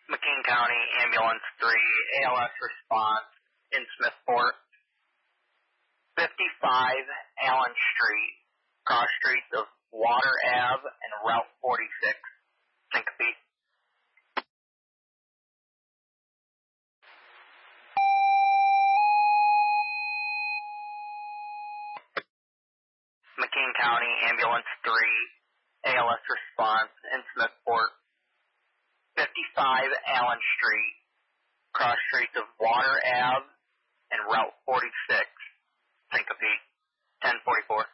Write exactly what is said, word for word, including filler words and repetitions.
McKean County Ambulance three, A L S response in Smithport. fifty-five Allen Street, cross streets of Water Ave and Route forty-six, Syncope. McKean County Ambulance three, A L S response in Smithport. fifty-five Allen Street, cross streets of Water Ave and Route forty-six, Syncope, ten forty-four.